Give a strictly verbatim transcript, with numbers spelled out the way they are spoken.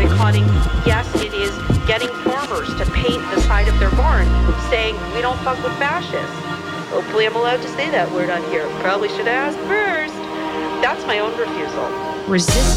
boycotting. Yes, it is getting farmers to paint the side of their barn saying, we don't fuck with fascists. Hopefully I'm allowed to say that word on here. Probably should have asked first. That's my own refusal. Resist